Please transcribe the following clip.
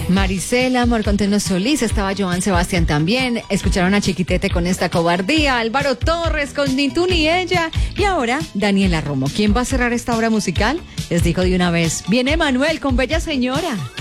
Maricela, Morconteno Solís, estaba Joan Sebastián también. Escucharon a Chiquitete con Esta Cobardía, Álvaro Torres con Ni tú ni ella. Y ahora, Daniela Romo. ¿Quién va a cerrar esta obra musical? Les digo de una vez, viene Manuel con Bella Señora.